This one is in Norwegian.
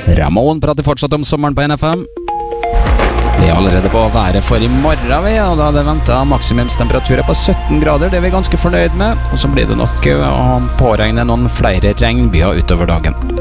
Ramón prater fortsatt om sommeren på NFM. Vi allerede på været for I morgen, og da det ventet maksimumstemperatur på 17 grader, det vi ganske fornøyd med, og så blir det nok å påregne noen flere regnbyer utover dagen.